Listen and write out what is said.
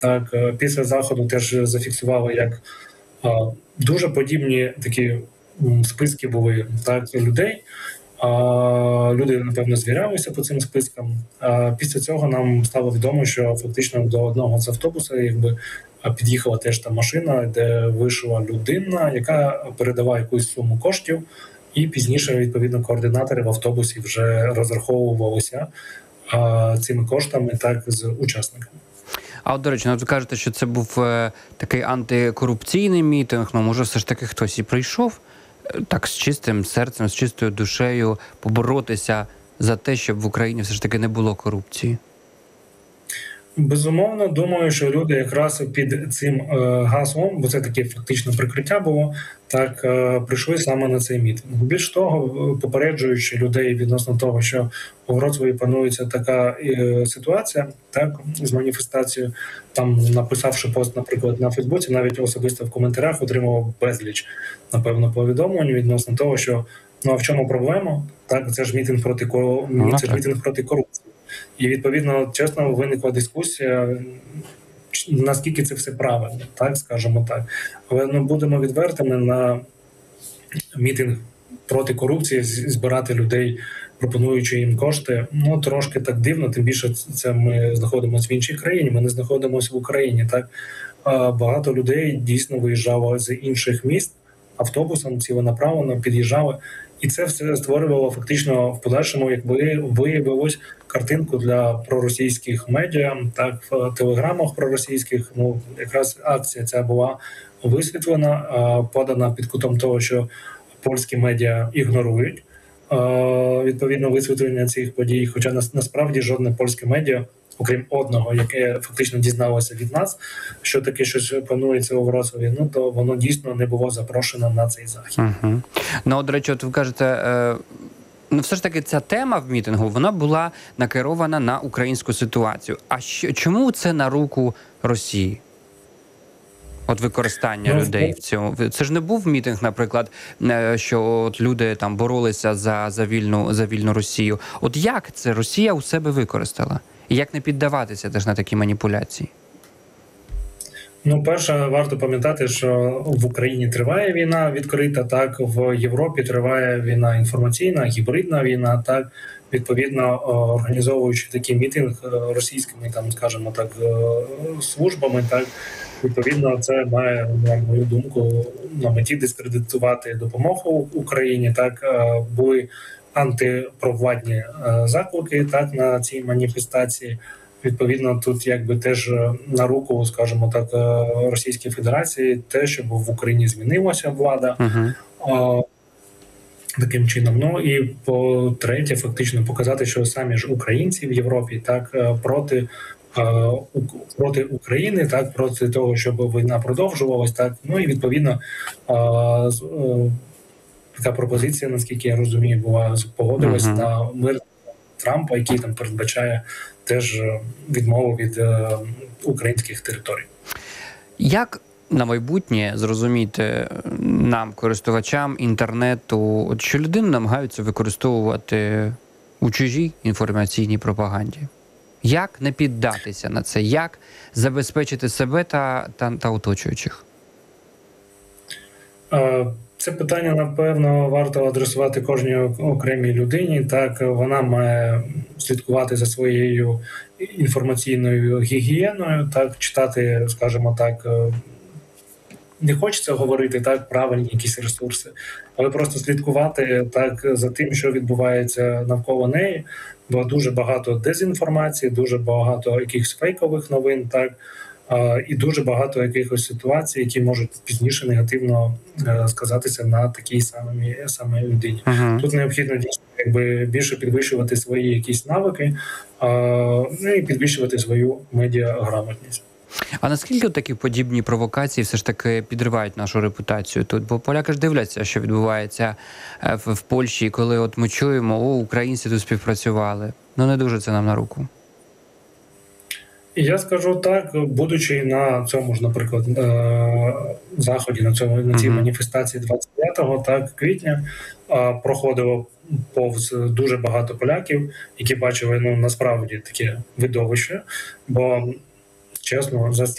Так, після заходу теж зафіксували, як дуже подібні такі списки були так людей. Люди, напевно, звірялися по цим спискам. Після цього нам стало відомо, що фактично до одного з автобусів під'їхала теж та машина, де вийшла людина, яка передала якусь суму коштів, і пізніше, відповідно, координатори в автобусі вже розраховувалися цими коштами так з учасниками. А от, до речі, ви кажете, що це був такий антикорупційний мітинг, може все ж таки хтось і прийшов так з чистим серцем, з чистою душею поборотися за те, щоб в Україні все ж таки не було корупції? Безумовно, думаю, що люди якраз під цим гаслом, бо це таке фактично прикриття було, так прийшли саме на цей мітинг. Більш того, попереджуючи людей відносно того, що у Вроцлаві планується така ситуація, так, з маніфестацією, там написавши пост, наприклад, на Фейсбуці, навіть особисто в коментарях отримував безліч, напевно, повідомлень відносно того, що а в чому проблема? Так, це ж мітинг проти корупції. І, відповідно, чесно, виникла дискусія, наскільки це все правильно, так, скажімо так. Але будемо відвертими, на мітинг проти корупції збирати людей, пропонуючи їм кошти, трошки так дивно, тим більше це ми знаходимося в іншій країні, ми не знаходимося в Україні, так. Багато людей дійсно виїжджало з інших міст автобусом, ціленаправленно під'їжджали. І це все створювало фактично в подальшому, якби виявилось, картинку для проросійських медіа, так, в телеграмах проросійських. Якраз акція ця була висвітлена, подана під кутом того, що польські медіа ігнорують відповідно висвітлення цих подій. Хоча насправді жодне польське медіа, окрім одного, яке фактично дізналося від нас, що таке щось планується у Вроцлаві, то воно дійсно не було запрошено на цей захід. До речі, от ви кажете, все ж таки ця тема в мітингу, вона була накерована на українську ситуацію. А чому це на руку Росії? От використання людей в цьому. Це ж не був мітинг, наприклад, що от люди там боролися за вільну Росію. От як це Росія у себе використала? І як не піддаватися теж на такі маніпуляції? Перше, варто пам'ятати, що в Україні триває війна відкрита, так, в Європі триває війна інформаційна, гібридна війна, так, відповідно, організовуючи такий мітинг російськими, там, скажімо так, службами, так, відповідно, це має, на мою думку, на меті дискредитувати допомогу Україні, так, були антипровладні заклики, так, на цій маніфестації. Відповідно, тут якби теж на руку, скажімо так, Російській Федерації те, щоб в Україні змінилася влада таким чином. І по-третє, фактично показати, що самі ж українці в Європі так проти України, так, проти того, щоб війна продовжувалась, так, і відповідно така пропозиція, наскільки я розумію, була погодилась на мир Трампа, який там передбачає теж відмову від українських територій. Як на майбутнє зрозуміти нам, користувачам інтернету, що людини намагаються використовувати у чужій інформаційній пропаганді? Як не піддатися на це? Як забезпечити себе та оточуючих? Це питання, напевно, варто адресувати кожній окремій людині. Так, вона має слідкувати за своєю інформаційною гігієною, так, читати, скажімо так, не хочеться говорити так, правильні якісь ресурси, але просто слідкувати так за тим, що відбувається навколо неї, бо дуже багато дезінформації, дуже багато якихось фейкових новин, так, і дуже багато якихось ситуацій, які можуть пізніше негативно сказатися на такій самій людині. Тут необхідно дійсно більше підвищувати свої якісь навики і підвищувати свою медіаграмотність. А наскільки такі подібні провокації все ж таки підривають нашу репутацію тут? Бо поляки ж дивляться, що відбувається в Польщі, коли от ми чуємо, українці тут співпрацювали. Не дуже це нам на руку. Я скажу так, будучи на цьому ж, наприклад, заході, на цій маніфестації 25 квітня, проходило повз дуже багато поляків, які бачили насправді таке видовище, бо чесно, за